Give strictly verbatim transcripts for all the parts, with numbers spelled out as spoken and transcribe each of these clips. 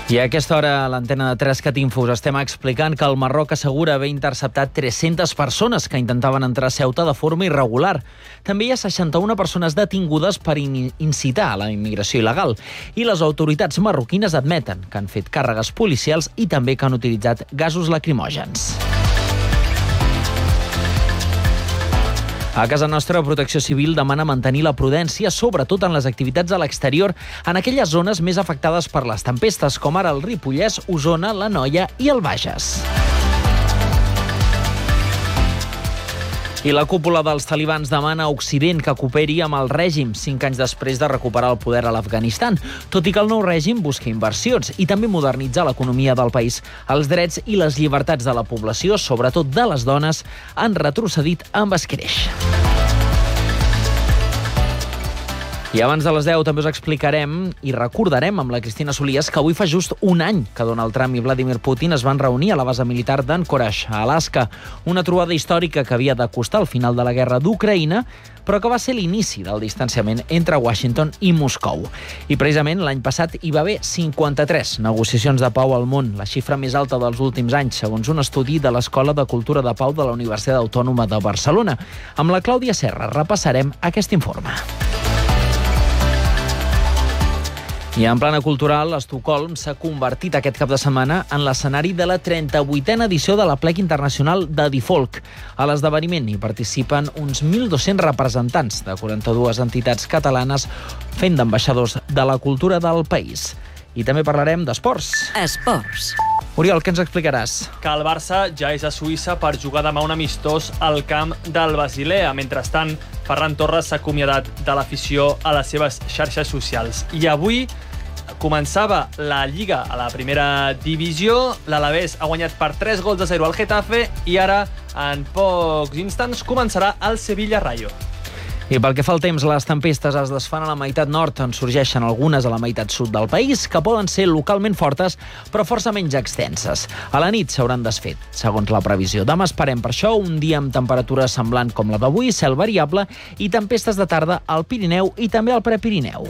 I a aquesta hora, a l'antena de tres Catinfo, us estem explicant que el Marroc assegura haver interceptat tres-centes persones que intentaven entrar a Ceuta de forma irregular. També hi ha seixanta-una persones detingudes per incitar a la immigració il·legal. I les autoritats marroquines admeten que han fet càrregues policials i també que han utilitzat gasos lacrimògens. A casa nostra, Protecció Civil demana mantenir la prudència, sobretot en les activitats a l'exterior, en aquelles zones més afectades per les tempestes, com ara el Ripollès, Osona, l'Anoia i el Bages. I la cúpula dels talibans demana a Occident que cooperi amb el règim cinc anys després de recuperar el poder a l'Afganistan, tot i que el nou règim busca inversions i també modernitzar l'economia del país. Els drets i les llibertats de la població, sobretot de les dones, han retrocedit amb escreix. I abans de les deu també us explicarem i recordarem amb la Cristina Solies que avui fa just un any que Donald Trump i Vladimir Putin es van reunir a la base militar d'Anchorage, a Alaska. Una trobada històrica que havia d'acostar al final de la guerra d'Ucraïna, però que va ser l'inici del distanciament entre Washington i Moscou. I precisament l'any passat hi va haver cinquanta-tres negociacions de pau al món, la xifra més alta dels últims anys, segons un estudi de l'Escola de Cultura de Pau de la Universitat Autònoma de Barcelona. Amb la Clàudia Serra repassarem aquest informe. I en plana cultural, Estocolm s'ha convertit aquest cap de setmana en l'escenari de la trenta-vuitena edició de la Plec Internacional de Difolk. A l'esdeveniment hi participen uns mil dos-cents representants de quaranta-dues entitats catalanes fent d'ambaixadors de la cultura del país. I també parlarem d'esports. Esports. Oriol, què ens explicaràs? Que el Barça ja és a Suïssa per jugar demà un amistós al camp del Basilea. Mentrestant, Ferran Torres s'ha acomiadat de l'afició a les seves xarxes socials. I avui començava la Lliga a la primera divisió. L'Alavés ha guanyat per tres gols a zero al Getafe i ara, en pocs instants, començarà el Sevilla-Rayo. I pel que fa al temps, les tempestes es desfan a la meitat nord, en sorgeixen algunes a la meitat sud del país, que poden ser localment fortes, però força menys extenses. A la nit s'hauran desfet, segons la previsió. Demà esperem per això un dia amb temperatura semblant com la d'avui, cel variable i tempestes de tarda al Pirineu i també al Prepirineu.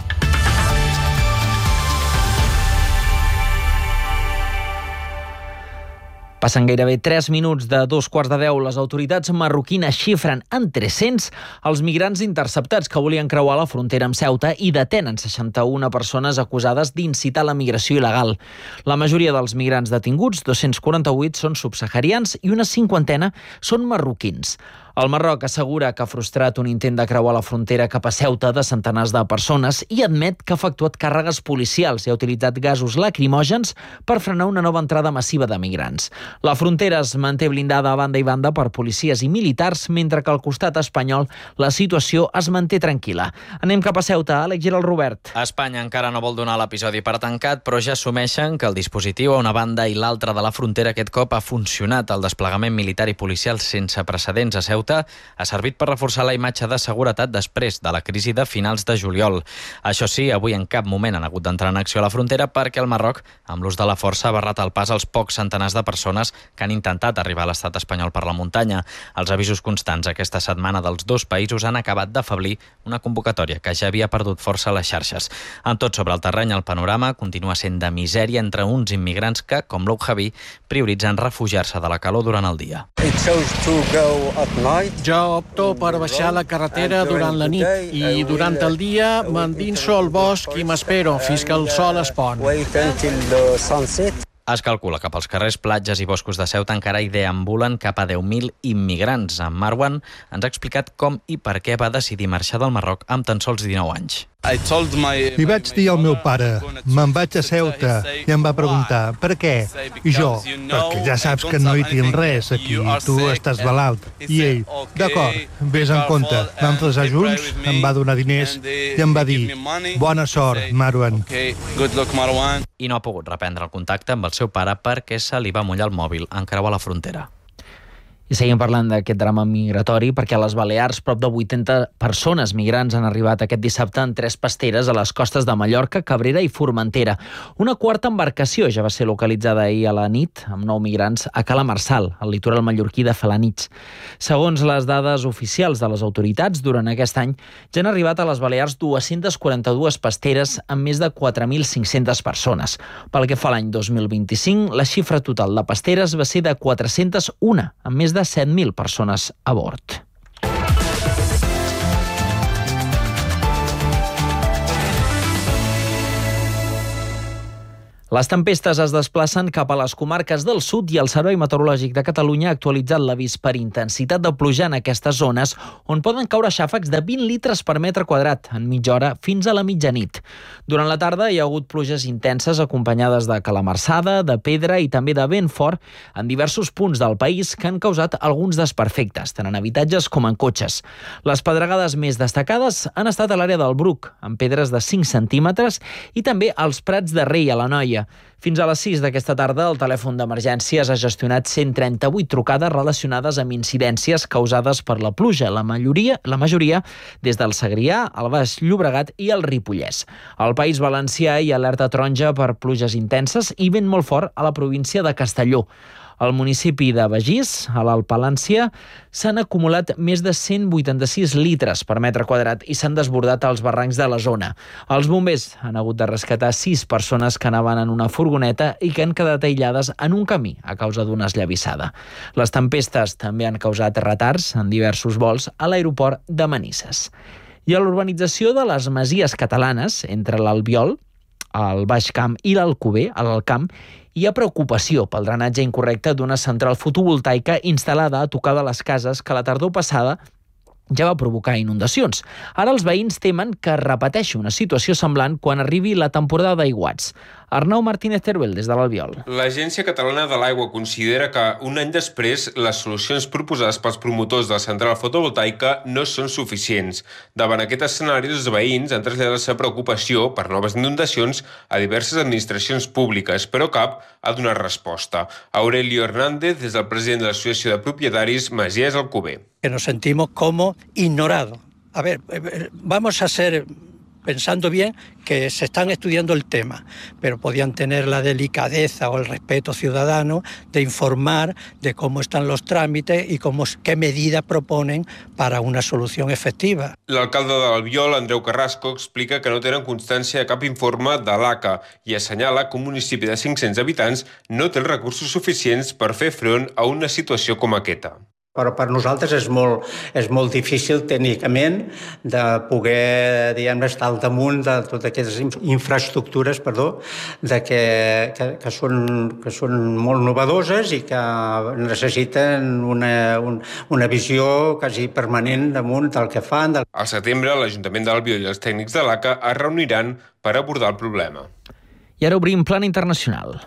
Passen gairebé tres minuts de dos quarts de deu. Les autoritats marroquines xifren en tres-cents els migrants interceptats que volien creuar la frontera amb Ceuta i detenen seixanta-una persones acusades d'incitar la migració il·legal. La majoria dels migrants detinguts, dos-cents quaranta-vuit, són subsaharians i una cinquantena són marroquins. El Marroc assegura que ha frustrat un intent de creuar la frontera cap a Ceuta de centenars de persones i admet que ha efectuat càrregues policials i ha utilitzat gasos lacrimògens per frenar una nova entrada massiva de migrants. La frontera es manté blindada a banda i banda per policies i militars, mentre que al costat espanyol la situació es manté tranquil·la. Anem cap a Ceuta. Àlex Giral, Robert. Espanya encara no vol donar l'episodi per tancat, però ja assumeixen que el dispositiu a una banda i l'altra de la frontera aquest cop ha funcionat. El desplegament militar i policial sense precedents a Ceuta ha servit per reforçar la imatge de seguretat després de la crisi de finals de juliol. Això sí, avui en cap moment han hagut d'entrar en acció a la frontera perquè el Marroc, amb l'ús de la força, ha barrat el pas als pocs centenars de persones que han intentat arribar a l'estat espanyol per la muntanya. Els avisos constants aquesta setmana dels dos països han acabat d'afeblir una convocatòria que ja havia perdut força a les xarxes. En tot sobre el terreny, el panorama continua sent de misèria entre uns immigrants que, com l'Ou Javi, prioritzen refugiar-se de la calor durant el dia. Jo opto per baixar la carretera durant la nit i durant el dia m'endinso al bosc i m'espero fins que el sol es pon. Es calcula que pels carrers, platges i boscos de Ceuta encara hi deambulen cap a deu mil immigrants. En Marwan ens ha explicat com i per què va decidir marxar del Marroc amb tan sols dinou anys. Li vaig dir al meu pare, me'n vaig a Ceuta, i em va preguntar, per què? I jo, perquè ja saps que no hi tinc res aquí, tu estàs malalt. I ell, d'acord, vés en compte. Vam resar junts, em va donar diners i em va dir, bona sort, Marwan. I no ha pogut reprendre el contacte amb el seu pare perquè se li va mullar el mòbil en creuar la frontera. I seguim parlant d'aquest drama migratori perquè a les Balears prop de vuitanta persones migrants han arribat aquest dissabte en tres pasteres a les costes de Mallorca, Cabrera i Formentera. Una quarta embarcació ja va ser localitzada ahir a la nit amb nou migrants a Cala Marçal, al litoral mallorquí de Felanitx. Segons les dades oficials de les autoritats, durant aquest any ja han arribat a les Balears dues-centes quaranta-dues pasteres amb més de quatre mil cinc-centes persones. Pel que fa a l'any dos mil vint-i-cinc, la xifra total de pasteres va ser de quatre-centes u, amb més de set mil persones a bord. Les tempestes es desplacen cap a les comarques del sud i el Servei Meteorològic de Catalunya ha actualitzat l'avís per intensitat de pluja en aquestes zones on poden caure xàfecs de vint litres per metre quadrat en mitja hora fins a la mitjanit. Durant la tarda hi ha hagut pluges intenses acompanyades de calamarsada, de pedra i també de vent fort en diversos punts del país que han causat alguns desperfectes, tant en habitatges com en cotxes. Les pedregades més destacades han estat a l'àrea del Bruc, amb pedres de cinc centímetres, i també als Prats de Rei, a l'Anoia. Fins a les sis d'aquesta tarda, el telèfon d'emergències ha gestionat cent trenta-vuit trucades relacionades amb incidències causades per la pluja, la majoria, la majoria des del Segrià, el Baix Llobregat i el Ripollès. Al País Valencià hi ha alerta taronja per pluges intenses i vent molt fort a la província de Castelló. Al municipi de Begís, a l'Alt Palància, s'han acumulat més de cent vuitanta-sis litres per metre quadrat i s'han desbordat els barrancs de la zona. Els bombers han hagut de rescatar sis persones que anaven en una furgoneta i que han quedat aïllades en un camí a causa d'una esllavissada. Les tempestes també han causat retards en diversos vols a l'aeroport de Manises. I a l'urbanització de les Masies Catalanes, entre l'Albiol, el Baix Camp i l'Alcover, a l'Alt Camp, hi ha preocupació pel drenatge incorrecte d'una central fotovoltaica instal·lada a tocar de les cases que la tardor passada ja va provocar inundacions. Ara els veïns temen que es repeteixi una situació semblant quan arribi la temporada d'aiguats. Arnau Martínez Teruel, des de l'Albiol. L'Agència Catalana de l'Aigua considera que un any després les solucions proposades pels promotors de la central fotovoltaica no són suficients. Davant aquest escenari, els veïns han traslladat la seva preocupació per noves inundacions a diverses administracions públiques, però cap ha donat resposta. Aurelio Hernández, des del president de l'Associació de Propietaris Masies Alcover. Que nos sentimos como ignorados. A ver, vamos a ser, pensando bien, que se están estudiando el tema, pero podían tener la delicadeza o el respeto ciudadano de informar de cómo están los trámites y cómo, qué medidas proponen para una solución efectiva. L'alcalde de l'Albiol, Andreu Carrasco, explica que no tenen constància de cap informe de l'A C A i assenyala que un municipi de cinc-cents habitants no té els recursos suficients per fer front a una situació com aquesta. Però per nosaltres és molt, és molt difícil tècnicament de poder, diguem-ne, estar al damunt de totes aquestes infraestructures, perdó, de que, que, que, són, que són molt novedoses i que necessiten una, un, una visió quasi permanent damunt del que fan. Del... Al setembre, l'Ajuntament d'Albiol i els tècnics de l'A C A es reuniran per abordar el problema. I ara obrim plana internacional.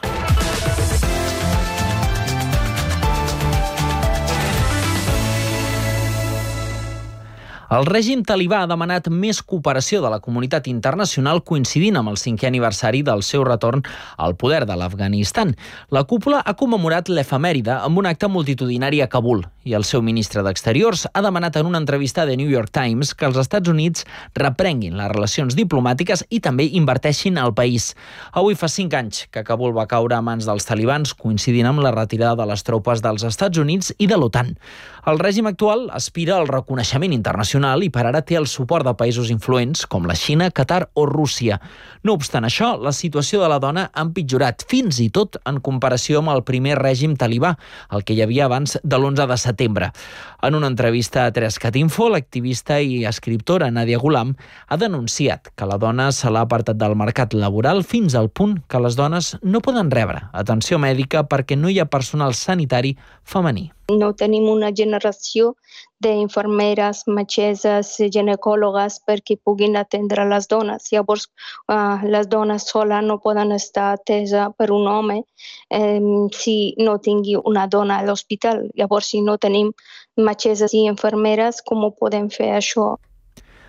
El règim talibà ha demanat més cooperació de la comunitat internacional coincidint amb el cinquè aniversari del seu retorn al poder de l'Afganistan. La cúpula ha commemorat l'efemèride amb un acte multitudinari a Kabul i el seu ministre d'Exteriors ha demanat en una entrevista a The New York Times que els Estats Units reprenguin les relacions diplomàtiques i també inverteixin al país. Avui fa cinc anys que Kabul va caure a mans dels talibans, coincidint amb la retirada de les tropes dels Estats Units i de l'OTAN. El règim actual aspira al reconeixement internacional i per ara té el suport de països influents com la Xina, Qatar o Rússia. No obstant això, la situació de la dona ha empitjorat, fins i tot en comparació amb el primer règim talibà, el que hi havia abans de l'onze de setembre. En una entrevista a Trescatinfo, l'activista i escriptora Nadia Ghulam ha denunciat que la dona se l'ha apartat del mercat laboral fins al punt que les dones no poden rebre atenció mèdica perquè no hi ha personal sanitari femení. No tenim una generació d'infermeres, metgesses, ginecòlogues perquè puguin atendre les dones. Llavors, uh, les dones soles no poden estar ateses per un home eh, si no tingui una dona a l'hospital. Llavors, si no tenim metgesses i infermeres, com ho podem fer això?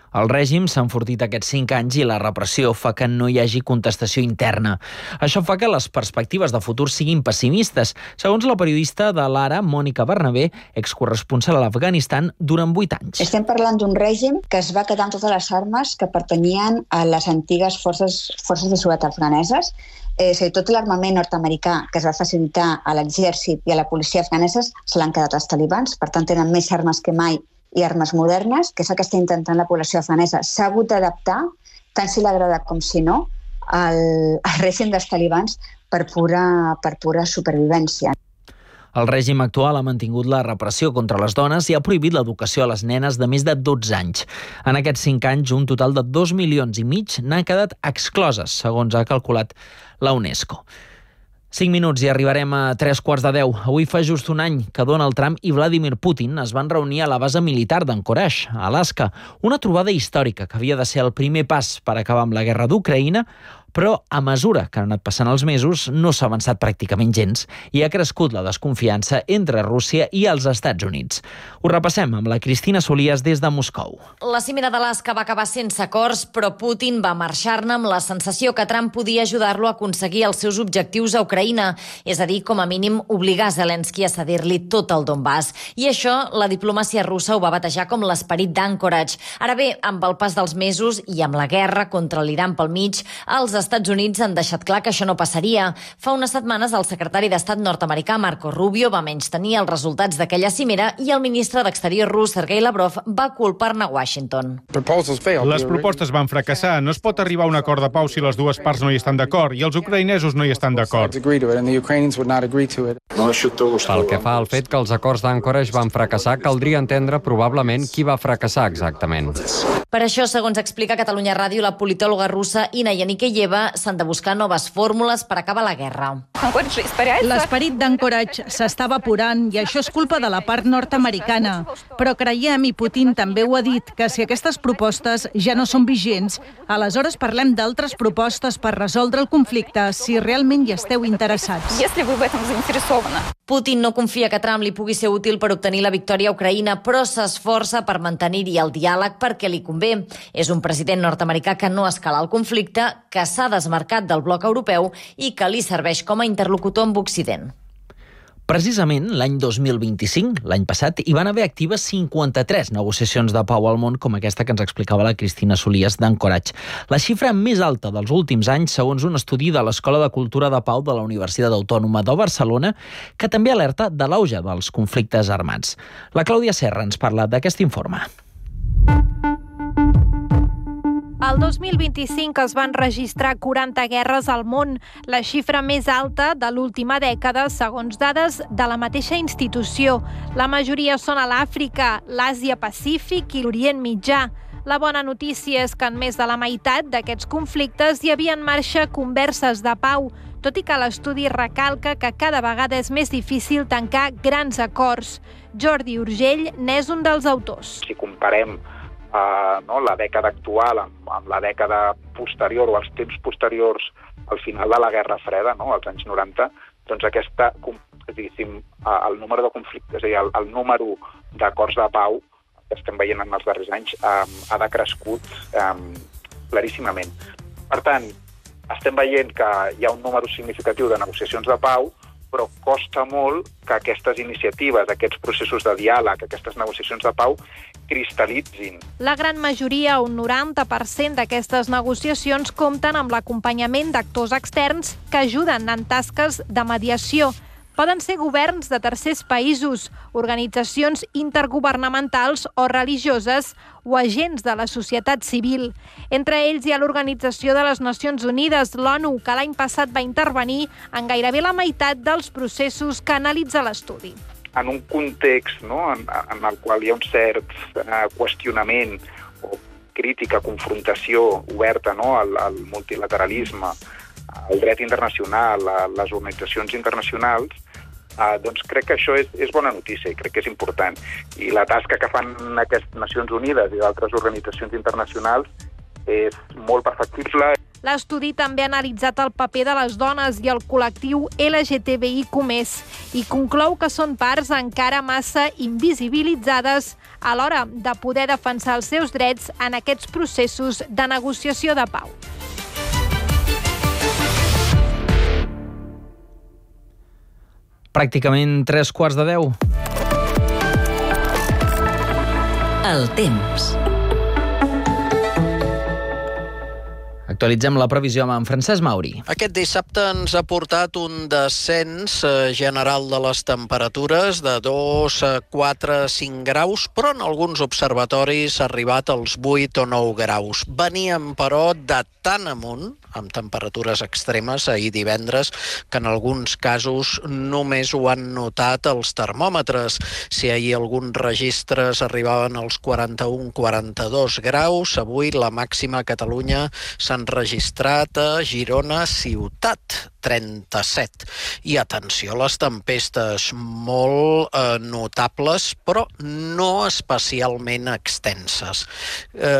El règim s'ha enfortit aquests cinc anys i la repressió fa que no hi hagi contestació interna. Això fa que les perspectives de futur siguin pessimistes, segons la periodista de l'Ara, Mònica Bernabé, excorresponsal a l'Afganistan durant vuit anys. Estem parlant d'un règim que es va quedar amb totes les armes que pertanyien a les antigues forces, forces de seguretat afganeses. Eh, és a dir, tot l'armament nord-americà que es va facilitar a l'exèrcit i a la policia afganeses se l'han quedat els talibans, per tant tenen més armes que mai i armes modernes, que és el que està intentant la població afganesa. S'ha hagut d'adaptar, tant si l'agrada com si no, al, al règim dels talibans per pura, per pura supervivència. El règim actual ha mantingut la repressió contra les dones i ha prohibit l'educació a les nenes de més de dotze anys. En aquests cinc anys, un total de dos milions i mig n'han quedat excloses, segons ha calculat la UNESCO. Cinc minuts i arribarem a tres quarts de deu. Avui fa just un any que Donald Trump i Vladimir Putin es van reunir a la base militar d'Anchorage, a Alaska. Una trobada històrica que havia de ser el primer pas per acabar amb la guerra d'Ucraïna, però a mesura que han anat passant els mesos no s'ha avançat pràcticament gens i ha crescut la desconfiança entre Rússia i els Estats Units. Ho repassem amb la Cristina Solias des de Moscou. La cimera d'Alaska va acabar sense acords, però Putin va marxar-ne amb la sensació que Trump podia ajudar-lo a aconseguir els seus objectius a Ucraïna, és a dir, com a mínim obligar Zelensky a cedir-li tot el Donbass. I això la diplomàcia russa ho va batejar com l'esperit d'Anchorage. Ara bé, amb el pas dels mesos i amb la guerra contra l'Iran pel mig, els Estats Units han deixat clar que això no passaria. Fa unes setmanes el secretari d'Estat nord-americà Marco Rubio va menystenir els resultats d'aquella cimera i el ministre d'Exterior rus Sergei Lavrov va culpar-ne Washington. Les propostes van fracassar. No es pot arribar a un acord de pau si les dues parts no hi estan d'acord i els ucraïnesos no hi estan d'acord. Pel que fa al fet que els acords d'Anchorage van fracassar, caldria entendre probablement qui va fracassar exactament. Per això, segons explica Catalunya Ràdio, la politòloga russa Ina Yanikeyeva, s'han de buscar noves fórmules per acabar la guerra. L'esperit d'Anchorage s'està evaporant i això és culpa de la part nord-americana. Però creiem, i Putin també ho ha dit, que si aquestes propostes ja no són vigents, aleshores parlem d'altres propostes per resoldre el conflicte si realment hi esteu interessats. Putin no confia que Trump li pugui ser útil per obtenir la victòria a Ucraïna, però s'esforça per mantenir-hi el diàleg perquè li convé. És un president nord-americà que no escala el conflicte, que s'ha desmarcat del bloc europeu i que li serveix com a interlocutor amb Occident. Precisament l'any dos mil vint-i-cinc, l'any passat, hi van haver actives cinquanta-tres negociacions de pau al món com aquesta que ens explicava la Cristina Solias d'Anchorage. La xifra més alta dels últims anys, segons un estudi de l'Escola de Cultura de Pau de la Universitat Autònoma de Barcelona, que també alerta de l'auge dels conflictes armats. La Clàudia Serra ens parla d'aquest informe. El dos mil vint-i-cinc es van registrar quaranta guerres al món, la xifra més alta de l'última dècada, segons dades de la mateixa institució. La majoria són a l'Àfrica, l'Àsia-Pacífic i l'Orient Mitjà. La bona notícia és que en més de la meitat d'aquests conflictes hi havia en marxa converses de pau, tot i que l'estudi recalca que cada vegada és més difícil tancar grans acords. Jordi Urgell n'és un dels autors. Si comparem Uh, no, la dècada actual amb, amb la dècada posterior o els temps posteriors al final de la Guerra Freda, no, als anys noranta, doncs aquesta, diguéssim, el número de conflictes, és a dir, el, el número d'acords de pau que estem veient en els darrers anys um, ha decrescut um, claríssimament. Per tant, estem veient que hi ha un número significatiu de negociacions de pau, però costa molt que aquestes iniciatives, aquests processos de diàleg, aquestes negociacions de pau, cristal·litzin. La gran majoria, un noranta per cent d'aquestes negociacions, compten amb l'acompanyament d'actors externs que ajuden en tasques de mediació. Poden ser governs de tercers països, organitzacions intergovernamentals o religioses o agents de la societat civil. Entre ells hi ha l'Organització de les Nacions Unides, l'ONU, que l'any passat va intervenir en gairebé la meitat dels processos que analitza l'estudi. En un context, no, en, en el qual hi ha un cert uh, qüestionament o crítica, confrontació oberta, no, al, al multilateralisme, al dret internacional, a les organitzacions internacionals, Uh, doncs crec que això és, és bona notícia i crec que és important. I la tasca que fan aquestes Nacions Unides i d'altres organitzacions internacionals és molt perfectible. L'estudi també ha analitzat el paper de les dones i el col·lectiu L G T B I Q més, i conclou que són parts encara massa invisibilitzades a l'hora de poder defensar els seus drets en aquests processos de negociació de pau. Pràcticament tres quarts de deu. El temps. Actualitzem la previsió amb en Francesc Mauri. Aquest dissabte ens ha portat un descens general de les temperatures de dos, quatre, cinc graus, però en alguns observatoris ha arribat als vuit o nou graus. Veníem, però, de tan amunt, amb temperatures extremes ahir divendres, que en alguns casos només ho han notat els termòmetres. Si ahir alguns registres arribaven als quaranta-un quaranta-dos graus, avui la màxima a Catalunya s'han registrat a Girona ciutat, trenta-set. I atenció a les tempestes, molt eh, notables, però no especialment extenses. Eh,